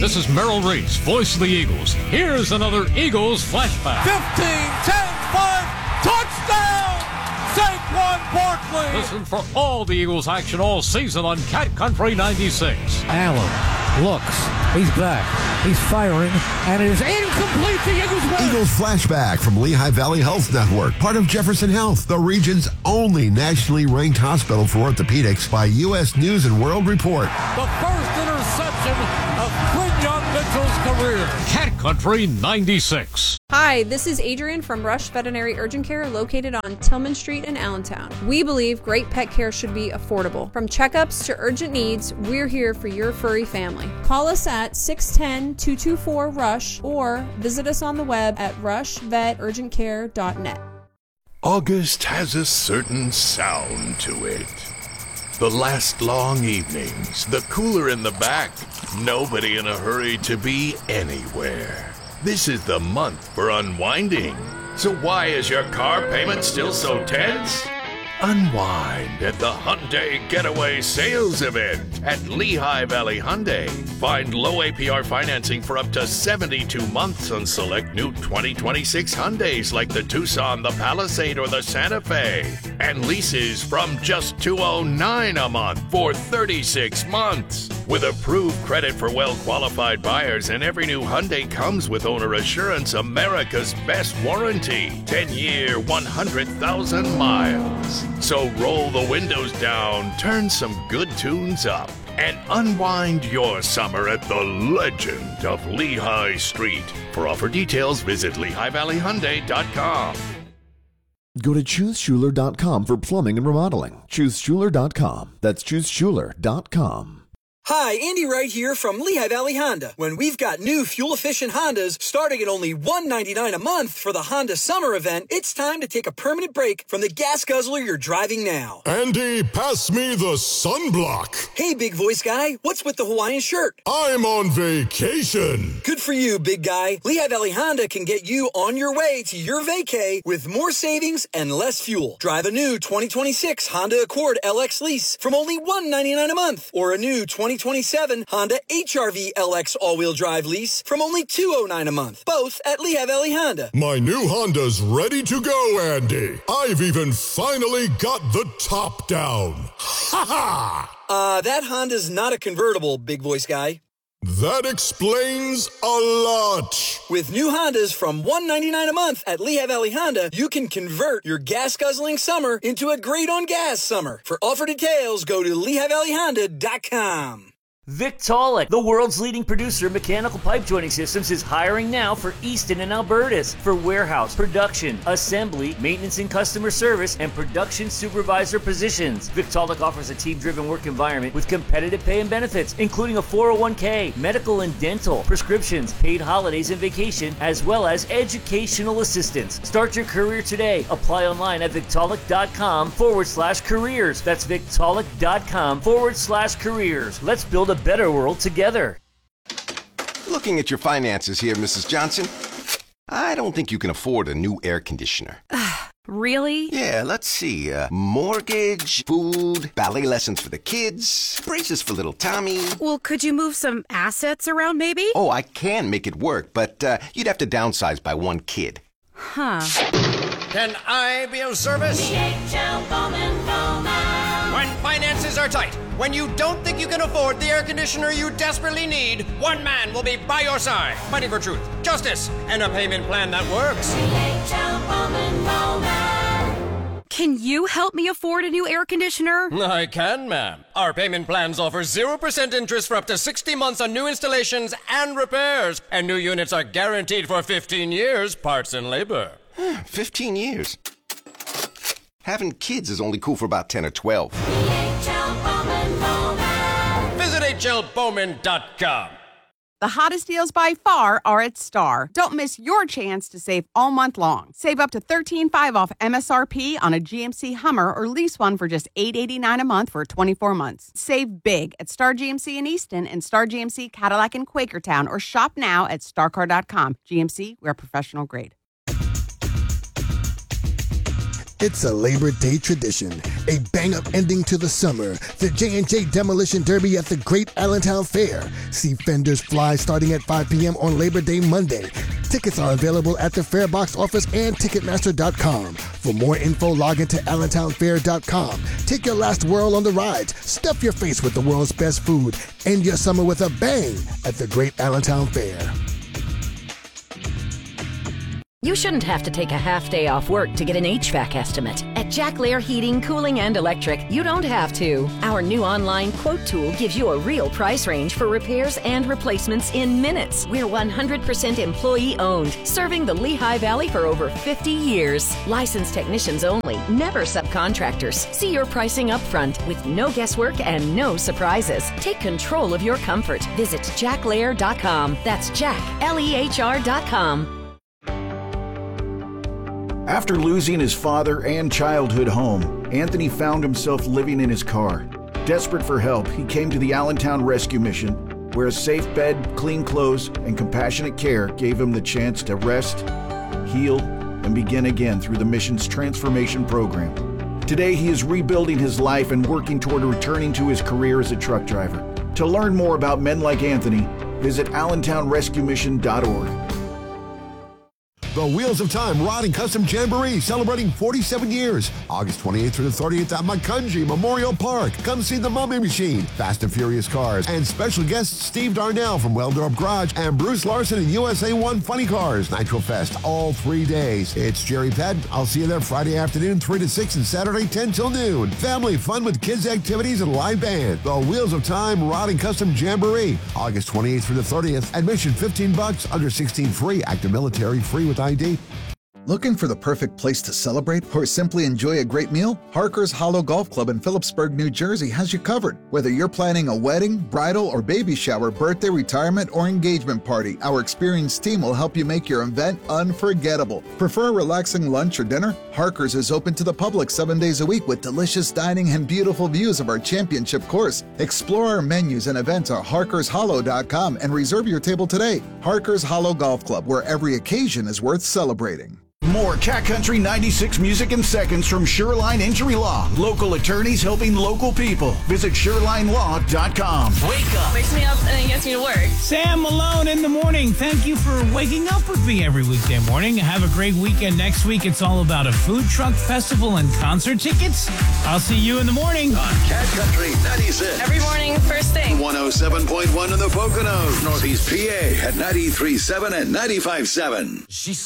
This is Merrill Reese, voice of the Eagles. Here's another Eagles flashback. 15, 10, 5, touchdown! Saquon Barkley! Listen for all the Eagles action all season on Cat Country 96. Allen looks. He's back. He's firing, and it is incomplete. The Eagles win. Eagles flashback from Lehigh Valley Health Network, part of Jefferson Health, the region's only nationally ranked hospital for orthopedics by U.S. News and World Report. The first interception of Quinyon Mitchell's career. Cat Country 96. Hi, this is Adrian from Rush Veterinary Urgent Care located on Tillman Street in Allentown. We believe great pet care should be affordable. From checkups to urgent needs, we're here for your furry family. Call us at 610-224-RUSH or visit us on the web at rushveturgentcare.net. August has a certain sound to it. The last long evenings, the cooler in the back, nobody in a hurry to be anywhere. This is the month for unwinding. So why is your car payment still so tense? Unwind at the Hyundai Getaway Sales Event at Lehigh Valley Hyundai. Find low APR financing for up to 72 months on select new 2026 Hyundais like the Tucson, the Palisade, or the Santa Fe. And leases from just $209 a month for 36 months. With approved credit for well-qualified buyers, and every new Hyundai comes with Owner Assurance, America's best warranty. 10-year, 100,000 miles. So roll the windows down, turn some good tunes up, and unwind your summer at the legend of Lehigh Street. For offer details, visit LehighValleyHyundai.com. Go to ChooseSchuler.com for plumbing and remodeling. ChooseSchuler.com. That's ChooseSchuler.com. Hi, Andy Wright here from Lehigh Valley Honda. When we've got new fuel-efficient Hondas starting at only $199 a month for the Honda Summer Event, it's time to take a permanent break from the gas guzzler you're driving now. Andy, pass me the sunblock. Hey, big voice guy, what's with the Hawaiian shirt? I'm on vacation. Good for you, big guy. Lehigh Valley Honda can get you on your way to your vacay with more savings and less fuel. Drive a new 2026 Honda Accord LX lease from only $199 a month, or a new 2027 Honda HR-V LX all-wheel drive lease from only $209 a month, both at Lehigh Valley Honda. My new Honda's ready to go, Andy. I've even finally got the top down. Ha ha! That Honda's not a convertible, big voice guy. That explains a lot. With new Hondas from $199 a month at Lehigh Valley Honda, you can convert your gas-guzzling summer into a great-on-gas summer. For offer details, go to LehighValleyHonda.com. Victaulic, the world's leading producer of mechanical pipe joining systems, is hiring now for Easton and Albertus for warehouse, production, assembly, maintenance and customer service, and production supervisor positions. Victaulic offers a team-driven work environment with competitive pay and benefits, including a 401k, medical and dental, prescriptions, paid holidays and vacation, as well as educational assistance. Start your career today. Apply online at Victaulic.com/careers. That's Victaulic.com/careers. Let's build a better world together. Looking at your finances here, Mrs. Johnson, I don't think you can afford a new air conditioner. Really? Yeah, let's see. Mortgage, food, ballet lessons for the kids, braces for little Tommy. Well, could you move some assets around maybe? Oh, I can make it work, but you'd have to downsize by one kid. Huh. Can I be of service? DHL Bowman Bowman. When finances are tight, when you don't think you can afford the air conditioner you desperately need, one man will be by your side, fighting for truth, justice, and a payment plan that works. DHL Bowman Bowman. Can you help me afford a new air conditioner? I can, ma'am. Our payment plans offer 0% interest for up to 60 months on new installations and repairs, and new units are guaranteed for 15 years, parts and labor. 15 years. Having kids is only cool for about 10 or 12. DHL Bowman Bowman. Visit HLBowman.com. The hottest deals by far are at Star. Don't miss your chance to save all month long. Save up to $13.5 off MSRP on a GMC Hummer or lease one for just $889 a month for 24 months. Save big at Star GMC in Easton and Star GMC Cadillac in Quakertown, or shop now at starcar.com. GMC, we're professional grade. It's a Labor Day tradition. A bang-up ending to the summer. The J&J Demolition Derby at the Great Allentown Fair. See fenders fly starting at 5 p.m. on Labor Day Monday. Tickets are available at the Fair box office and Ticketmaster.com. For more info, log into AllentownFair.com. Take your last whirl on the rides. Stuff your face with the world's best food. End your summer with a bang at the Great Allentown Fair. You shouldn't have to take a half day off work to get an HVAC estimate. At Jack Lair Heating, Cooling, and Electric, you don't have to. Our new online quote tool gives you a real price range for repairs and replacements in minutes. We're 100% employee owned, serving the Lehigh Valley for over 50 years. Licensed technicians only, never subcontractors. See your pricing up front with no guesswork and no surprises. Take control of your comfort. Visit jacklair.com. That's Jack, Lehr.com. After losing his father and childhood home, Anthony found himself living in his car. Desperate for help, he came to the Allentown Rescue Mission, where a safe bed, clean clothes, and compassionate care gave him the chance to rest, heal, and begin again through the mission's transformation program. Today, he is rebuilding his life and working toward returning to his career as a truck driver. To learn more about men like Anthony, visit AllentownRescueMission.org. The Wheels of Time Rod and Custom Jamboree, celebrating 47 years. August 28th through the 30th at Macungie Memorial Park. Come see the Mummy Machine, Fast and Furious Cars, and special guests Steve Darnell from Weldorf Garage and Bruce Larson and USA 1 Funny Cars. Nitro Fest, all 3 days. It's Jerry Pett. I'll see you there Friday afternoon, 3 to 6, and Saturday, 10 till noon. Family fun with kids' activities and live band. The Wheels of Time Rod and Custom Jamboree, August 28th through the 30th. Admission $15, under 16 free. Active military free with ID. Looking for the perfect place to celebrate or simply enjoy a great meal? Harker's Hollow Golf Club in Phillipsburg, New Jersey has you covered. Whether you're planning a wedding, bridal, or baby shower, birthday, retirement, or engagement party, our experienced team will help you make your event unforgettable. Prefer a relaxing lunch or dinner? Harker's is open to the public 7 days a week with delicious dining and beautiful views of our championship course. Explore our menus and events at harkershollow.com and reserve your table today. Harker's Hollow Golf Club, where every occasion is worth celebrating. More Cat Country 96 music in seconds from Shoreline Injury Law. Local attorneys helping local people. Visit ShorelineLaw.com. Wake up. Wakes me up and then gets me to work. Sam Malone in the morning. Thank you for waking up with me every weekday morning. Have a great weekend next week. It's all about a food truck festival and concert tickets. I'll see you in the morning. On Cat Country 96. Every morning, first thing. 107.1 in the Poconos. Northeast PA at 93.7 and 95.7.